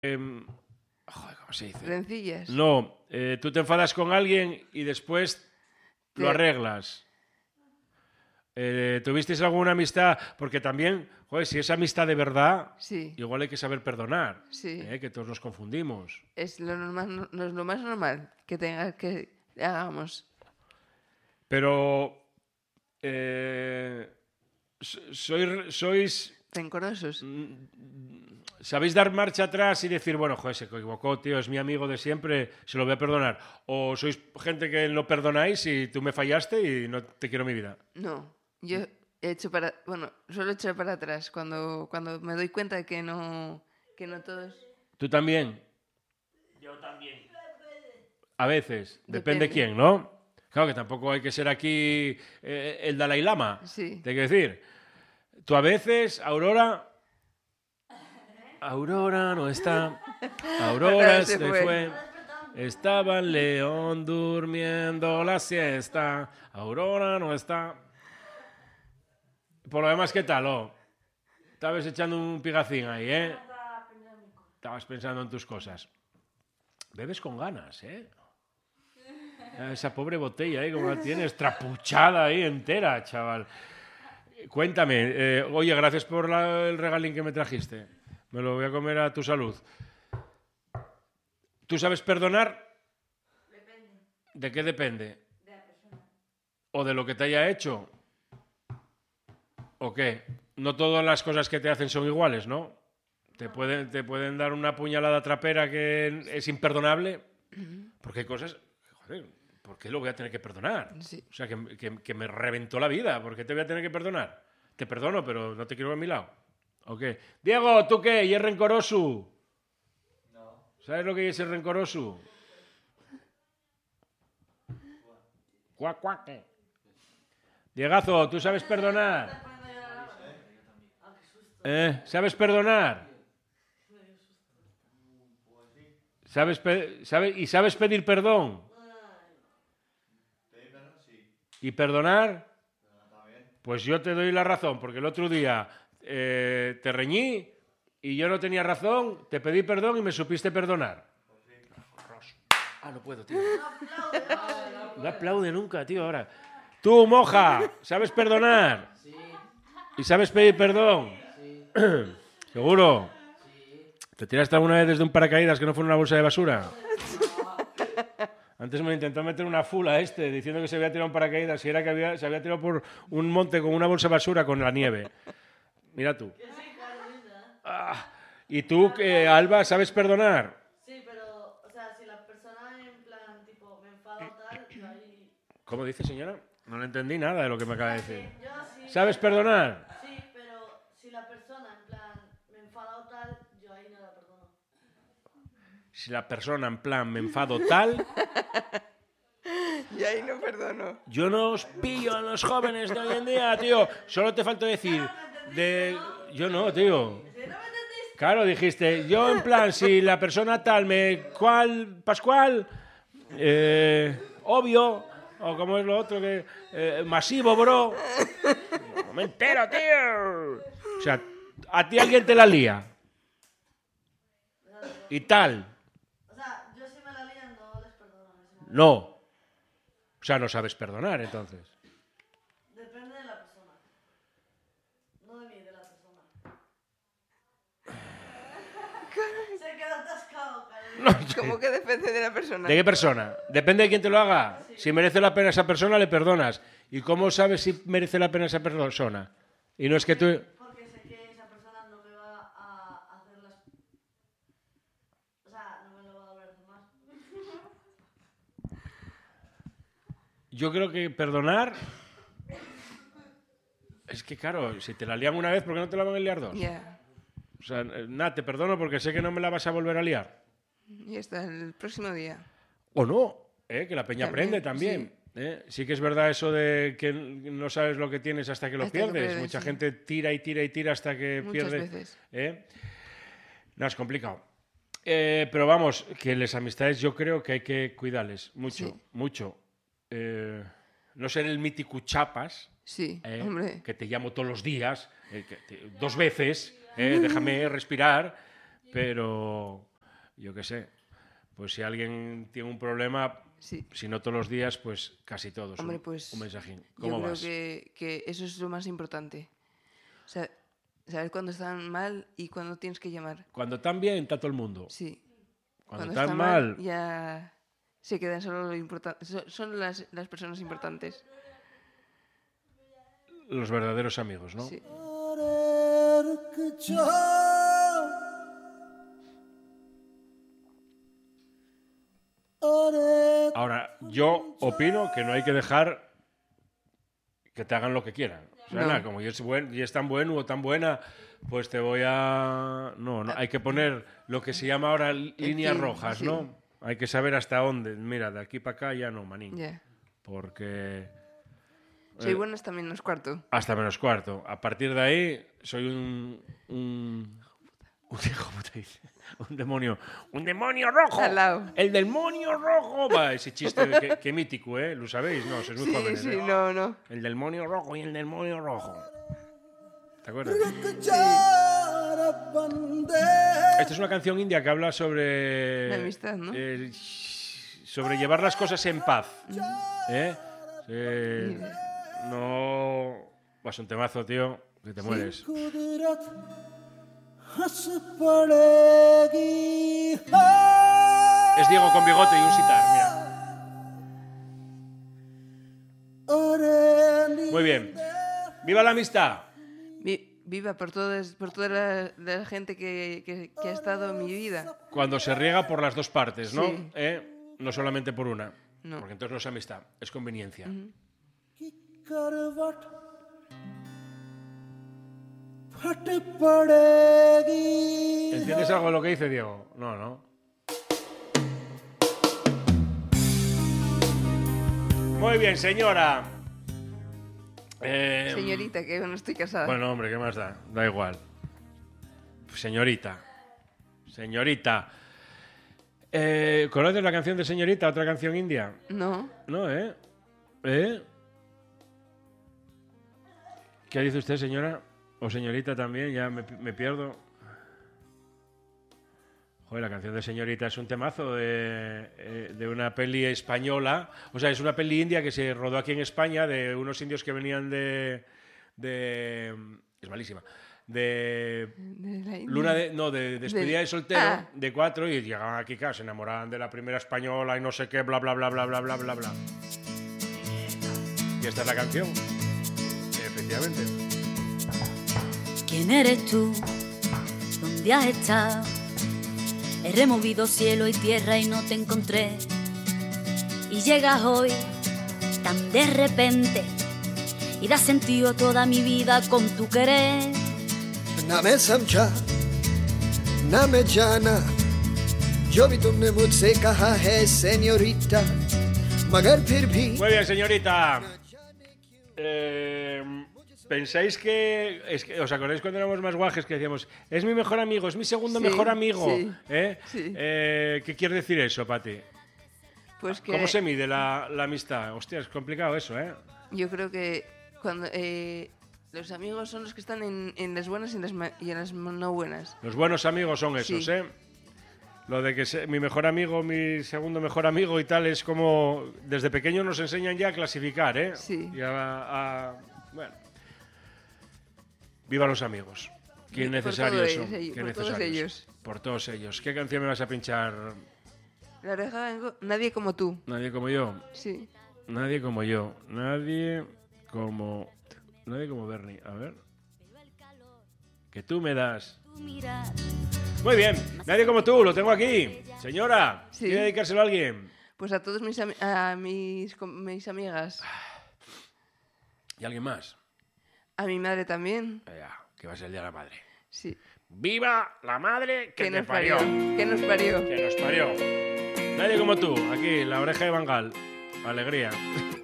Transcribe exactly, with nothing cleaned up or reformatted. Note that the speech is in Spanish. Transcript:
Eh, joder, ¿cómo se dice? ¿Rencillas? No, eh, tú te enfadas con alguien y después Te- lo arreglas. Eh, ¿Tuvisteis alguna amistad? Porque también, joder, si es amistad de verdad, Sí, igual hay que saber perdonar. sí. eh, que todos nos confundimos. Es lo, normal, no es lo más normal que tenga que hagamos. Pero eh, so- sois, sois Rencorosos. ¿sabéis dar marcha atrás y decir, bueno, joder, se equivocó, tío, es mi amigo de siempre, se lo voy a perdonar? ¿O sois gente que no perdonáis y tú me fallaste y no te quiero mi vida? No, yo he hecho para, bueno, solo echar para atrás cuando, cuando me doy cuenta de que no, que no todos. ¿Tú también? Yo también. A veces, depende, Depende. quién, ¿no? Claro que tampoco hay que ser aquí eh, el Dalai Lama, Sí. te quiero decir. Tú a veces, Aurora... Aurora no está. Aurora Se se fue. fue. Estaba en León durmiendo la siesta. Aurora no está. Por lo demás, ¿qué tal? Oh? Estabas echando un pigacín ahí, ¿eh? Estabas pensando en tus cosas. Bebes con ganas, ¿eh? Esa pobre botella ahí, como la tienes, trapuchada ahí entera, chaval. Cuéntame, eh, oye, gracias por la- el regalín que me trajiste. Me lo voy a comer a tu salud. ¿Tú sabes perdonar? Depende ¿De qué depende? de la persona. ¿O de lo que te haya hecho? ¿O qué? No todas las cosas que te hacen son iguales, ¿no? Te pueden, te pueden dar una puñalada trapera que es imperdonable. Porque hay cosas... Joder, ¿por qué lo voy a tener que perdonar? Sí. O sea, que, que- que me reventó la vida. ¿Por qué te voy a tener que perdonar? Te perdono, pero no te quiero a mi lado. ¿O qué? Diego, ¿tú qué? ¿Y es rencoroso? No. ¿Sabes lo que es el rencoroso? Cuac, cuac. Diegazo, ¿tú sabes perdonar? ¿Eh? ¿Sabes perdonar? ¿Sabes pe- sabe- ¿Y sabes pedir perdón? ¿Y perdonar? Pues yo te doy la razón, porque el otro día eh, te reñí y yo no tenía razón, te pedí perdón y me supiste perdonar. Ah, no puedo, tío. No aplaude nunca, tío, ahora. Tú, moja, ¿sabes perdonar? Sí, ¿Y sabes pedir perdón? sí, ¿Seguro? sí. ¿Te tiraste alguna vez desde un paracaídas que no fue una bolsa de basura? Antes me intentó meter una fula este, diciendo que se había tirado un paracaídas y era que había, se había tirado por un monte con una bolsa de basura con la nieve. Mira tú. Ah, ¿y tú, eh, Alba, sabes perdonar? Sí, pero, o sea, si la persona en plan, tipo, me enfada o tal, yo ahí... ¿Cómo dice, señora? No le entendí nada de lo que me acaba de decir. Yo sí. ¿Sabes perdonar? Sí, pero si la persona en plan me enfada o tal, yo ahí no la perdono. Si la persona, en plan, me enfado tal, Y ahí no perdono. yo no os pillo a los jóvenes de hoy en día, tío. Solo te falta decir de... Yo no, tío. Claro, dijiste, yo en plan, si la persona tal me... ¿Cuál? ¿Pascual? Eh, obvio. O como es lo otro que... eh, masivo, bro. No me entero, tío. O sea, a ti alguien te la lía. Y tal. O sea, yo si me la lían no les perdono en ese momento. No. O sea, no sabes perdonar, entonces. Depende de la persona. No de mí, de la persona. Se quedó atascado, Carlos. ¿Cómo que depende de la persona? ¿De qué persona? Depende de quién te lo haga. Si merece la pena esa persona, le perdonas. ¿Y cómo sabes si merece la pena esa persona? Y no es que tú... Porque sé que esa persona no me va a hacer las... O sea, no me lo va a volver a hacer más. Yo creo que perdonar... Es que, claro, si te la lían una vez, ¿por qué no te la van a liar dos? Ya. O sea, nada, te perdono porque sé que no me la vas a volver a liar. Y hasta el próximo día. O no, ¿eh? Que la peña También, aprende también. ¿eh? Sí que es verdad eso de que no sabes lo que tienes hasta que lo Hasta que pierdes. pierdes, Mucha sí. gente tira y tira y tira hasta que Muchas pierde. veces. ¿eh? No, es complicado. Eh, pero vamos, que las amistades yo creo que hay que cuidarles mucho, Sí. mucho. Eh, no ser el mítico chapas, Sí, ¿eh? hombre. que te llamo todos los días, eh, que te- dos veces, ¿eh? déjame respirar, pero yo qué sé. Pues si alguien tiene un problema, Sí. si no todos los días, pues casi todos. Hombre, un, pues un mensajín. Yo ¿Cómo creo vas? que, que eso es lo más importante. O sea, saber cuándo están mal y cuándo tienes que llamar. Cuando están bien, está todo el mundo. Sí. Cuando, Cuando están está mal, ya se quedan solo lo importante. Son las, las personas importantes. los verdaderos amigos, ¿no? Sí. Ahora, yo opino que no hay que dejar que te hagan lo que quieran. O sea, No. nada, como yo es, buen, y es tan bueno o tan buena, pues te voy a... No, no, hay que poner lo que se llama ahora líneas fin, rojas, sí. ¿no? Hay que saber hasta dónde. Mira, de aquí para acá ya no, manín. Ya. Porque... Soy eh, buena hasta menos cuarto. hasta menos cuarto. A partir de ahí, soy un... Un, un hijo de puta, dice. Un demonio. ¡Un demonio rojo! Al lado. ¡El demonio rojo! Va, ese chiste que, que mítico, ¿eh? ¿Lo sabéis? No, sois muy Sí, jóvenes. sí, ¿eh? no, no. El demonio rojo y el demonio rojo. ¿Te acuerdas? Esta es una canción india que habla sobre... La amistad, ¿no? eh, sobre llevar las cosas en paz. ¿Eh? Eh, no... Vas un temazo, tío, que te mueres. Es Diego con bigote y un sitar, mira. Muy bien. ¡Viva la amistad! Vi- viva por, todas, por toda la, la gente que, que- que ha estado en mi vida. Cuando se riega por las dos partes, ¿no? Sí. ¿Eh? No solamente por una. No. Porque entonces no es amistad, es conveniencia. ¿Entiendes algo de lo que dice Diego? No, no. Muy bien, señora. Eh, Señorita, que no estoy casada. Bueno, hombre, ¿qué más da? Da igual. Señorita. Señorita. Eh, ¿Conoces la canción de Señorita, otra canción india? No. No, ¿eh? ¿Eh? ¿Qué dice usted, señora? O señorita también, ya me, me pierdo. Joder, la canción de Señorita es un temazo de, eh, de una peli española. O sea, es una peli india que se rodó aquí en España de unos indios que venían de... de es malísima. De De la India. Luna de... No, de despedida de, De- soltero, Ah. de cuatro, y llegaban aquí, claro, se enamoraban de la primera española y no sé qué, bla, bla, bla, bla, bla, bla, bla, bla. Y esta es la canción. Efectivamente. ¿Quién eres tú? ¿Dónde has estado? He removido cielo y tierra y no te encontré. Y llegas hoy tan de repente y das sentido a toda mi vida con tu querer. ना मैं समझा ना मैं जाना जो भी तुमने मुझसे कहा है señorita मगर फिर भी Muy bien, señorita. Eh, ¿Pensáis que, es que... ¿Os acordáis cuando éramos más guajes que decíamos, es mi mejor amigo, es mi segundo Sí, mejor amigo? sí, ¿Eh? sí. Eh, ¿Qué quiere decir eso, Pati? Pues que ¿Cómo se mide la, la amistad? Hostia, es complicado eso, ¿eh? yo creo que cuando eh, los amigos son los que están en, en las buenas y en las, ma- y en las no buenas. Los buenos amigos son esos, Sí. ¿eh? Lo de que se- mi mejor amigo, mi segundo mejor amigo y tal, es como... Desde pequeño nos enseñan ya a clasificar, ¿eh? Sí. Y a, a- bueno. Viva los amigos. Qué Por necesarios todos son. ellos, Qué por todos necesarios. ellos. Por todos ellos. ¿Qué canción me vas a pinchar? La oreja vengo, nadie como tú. Nadie como yo. Sí. Nadie como yo. Nadie como... Nadie como Bernie. A ver. Que tú me das. Tu mirar, Muy bien. Nadie como tú. Lo tengo aquí. Señora. Sí. ¿Quiere dedicárselo a alguien? Pues a todos mis, ami- a mis, com- mis amigas. ¿Y alguien más? A mi madre también. Eh, Ya, que va a ser el día de la madre. Sí. ¡Viva la madre que, Que te nos parió! parió. Que nos parió. Que nos parió. Nadie como tú. Aquí, la oreja de Bangal. Alegría.